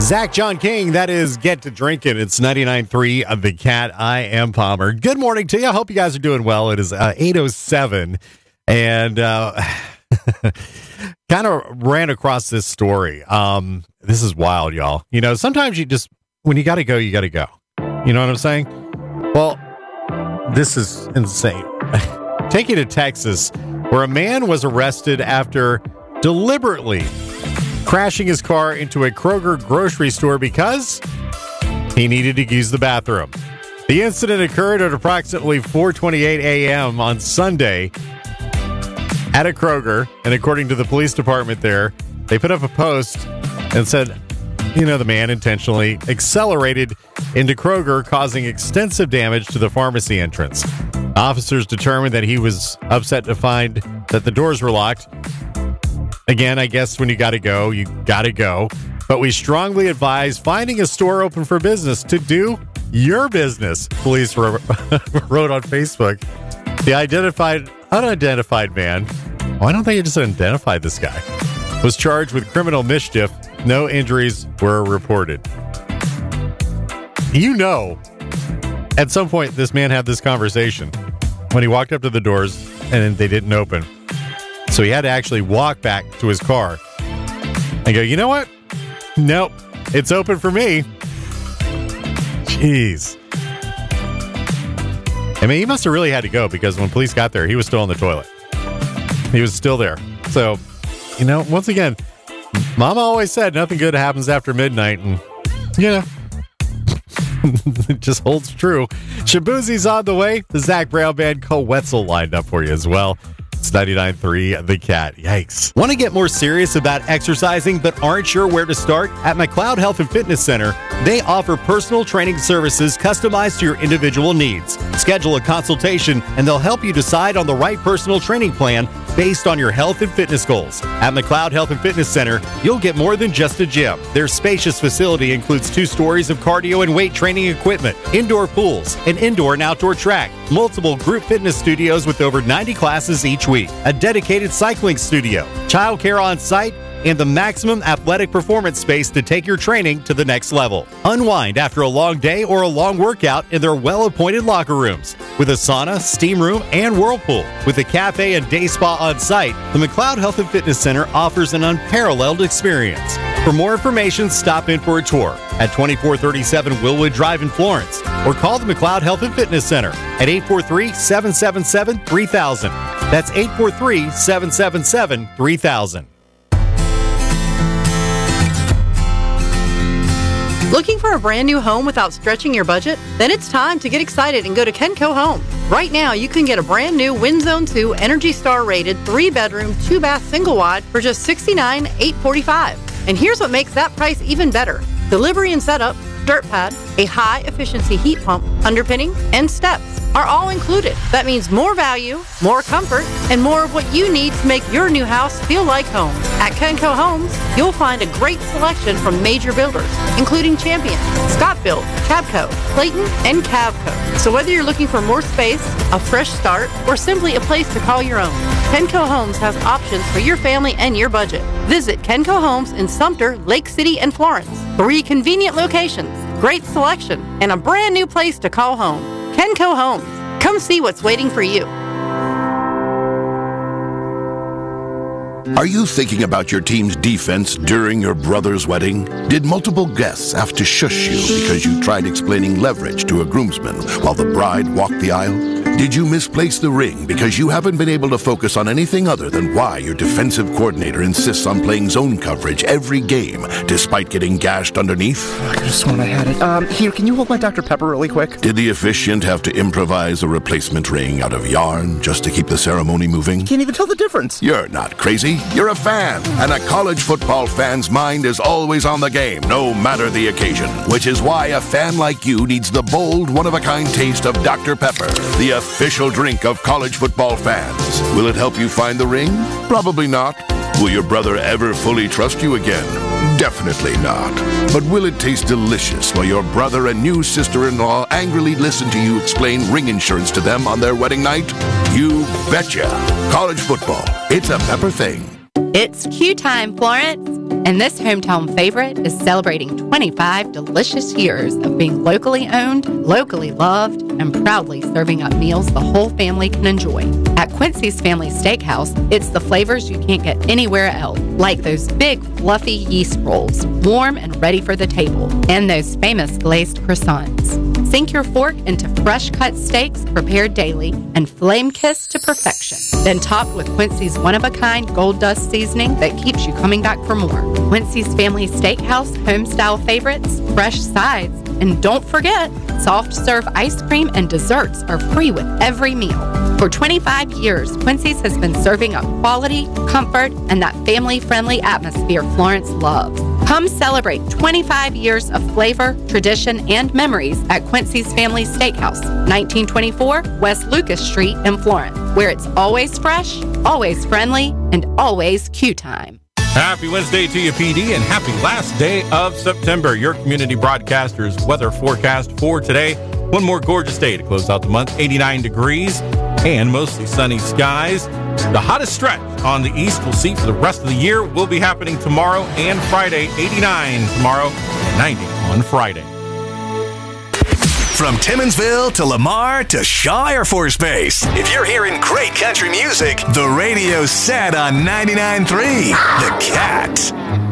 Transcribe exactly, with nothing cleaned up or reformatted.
Zach John King, that is Get to Drinking. It's ninety-nine point three of The Cat. I am Palmer. Good morning to you. I hope you guys are doing well. It is uh, eight oh seven, and uh, kind of ran across this story. Um, this is wild, y'all. You know, sometimes you just, when you got to go, you got to go. You know what I'm saying? Well, this is insane. Take you to Texas, where a man was arrested after deliberately crashing his car into a Kroger grocery store because he needed to use the bathroom. The incident occurred at approximately four twenty-eight a.m. on Sunday at a Kroger, and according to the police department there, they put up a post and said, you know, the man intentionally accelerated into Kroger, causing extensive damage to the pharmacy entrance. Officers determined that he was upset to find that the doors were locked. Again, I guess when you got to go, you got to go. But we strongly advise finding a store open for business to do your business, police wrote on Facebook. The identified, unidentified man, why don't they just identify this guy, was charged with criminal mischief. No injuries were reported. You know, at some point, this man had this conversation when he walked up to the doors and they didn't open. So he had to actually walk back to his car and go, you know what? Nope, it's open for me. Jeez. I mean, he must have really had to go because when police got there, he was still in the toilet. He was still there. So, you know, once again, Mama always said nothing good happens after midnight. And, you know, it just holds true. Shabuzi's on the way. The Zach Brown Band, Cole Wetzel lined up for you as well. It's ninety-nine point three The Cat. Yikes. Want to get more serious about exercising but aren't sure where to start? At McLeod Health and Fitness Center, they offer personal training services customized to your individual needs. Schedule a consultation and they'll help you decide on the right personal training plan based on your health and fitness goals. At McLeod Health and Fitness Center, you'll get more than just a gym. Their spacious facility includes two stories of cardio and weight training equipment, indoor pools, an indoor and outdoor track, multiple group fitness studios with over ninety classes each week, a dedicated cycling studio, childcare on site, and the maximum athletic performance space to take your training to the next level. Unwind after a long day or a long workout in their well-appointed locker rooms. With a sauna, steam room, and whirlpool. With a cafe and day spa on site, the McLeod Health and Fitness Center offers an unparalleled experience. For more information, stop in for a tour at twenty-four thirty-seven Willwood Drive in Florence, or call the McLeod Health and Fitness Center at eight four three, seven seven seven, three thousand. That's eight four three, seven seven seven, three thousand. Looking for a brand new home without stretching your budget? Then it's time to get excited and go to Kenco Home. Right now, you can get a brand new WinZone two Energy Star rated three bedroom, two bath single wide for just sixty-nine thousand eight hundred forty-five dollars. And here's what makes that price even better. Delivery and setup, dirt pad, a high efficiency heat pump, underpinning, and steps are all included. That means more value, more comfort, and more of what you need to make your new house feel like home. At Kenco Homes, you'll find a great selection from major builders, including Champion, ScotBuilt, Cabco, Clayton, and Cavco. So whether you're looking for more space, a fresh start, or simply a place to call your own, Kenco Homes has options for your family and your budget. Visit Kenco Homes in Sumter, Lake City, and Florence. Three convenient locations, great selection, and a brand new place to call home. Kenco Homes. Come see what's waiting for you. Are you thinking about your team's defense during your brother's wedding? Did multiple guests have to shush you because you tried explaining leverage to a groomsman while the bride walked the aisle? Did you misplace the ring because you haven't been able to focus on anything other than why your defensive coordinator insists on playing zone coverage every game despite getting gashed underneath? I could have sworn I had it. Um, here, can you hold my Doctor Pepper really quick? Did the officiant have to improvise a replacement ring out of yarn just to keep the ceremony moving? Can't even tell the difference. You're not crazy. You're a fan. And a college football fan's mind is always on the game, no matter the occasion. Which is why a fan like you needs the bold, one-of-a-kind taste of Doctor Pepper, the official drink of college football fans. Will it help you find the ring? Probably not. Will your brother ever fully trust you again? Definitely not. But will it taste delicious while your brother and new sister-in-law angrily listen to you explain ring insurance to them on their wedding night? You betcha. College football. It's a Pepper thing. It's Q time, Florence, and this hometown favorite is celebrating twenty-five delicious years of being locally owned, locally loved, and proudly serving up meals the whole family can enjoy. At Quincy's Family Steakhouse, it's the flavors you can't get anywhere else, like those big, fluffy yeast rolls, warm and ready for the table, and those famous glazed croissants. Sink your fork into fresh-cut steaks prepared daily and flame-kissed to perfection. Then topped with Quincy's one-of-a-kind gold dust seasoning that keeps you coming back for more. Quincy's Family Steakhouse home-style favorites, fresh sides, and don't forget, soft-serve ice cream and desserts are free with every meal. For twenty-five years, Quincy's has been serving up quality, comfort, and that family-friendly atmosphere Florence loves. Come celebrate twenty-five years of flavor, tradition, and memories at Quincy's Family Steakhouse, nineteen twenty-four West Lucas Street in Florence, where it's always fresh, always friendly, and always Q time. Happy Wednesday to you, P D, and happy last day of September. Your community broadcaster's weather forecast for today. One more gorgeous day to close out the month. eighty-nine degrees and mostly sunny skies. The hottest stretch on the east we'll see for the rest of the year will be happening tomorrow and Friday. eighty-nine tomorrow and ninety on Friday. From Timminsville to Lamar to Shaw Air Force Base. If you're hearing great country music, the radio's set on ninety-nine point three The Cat.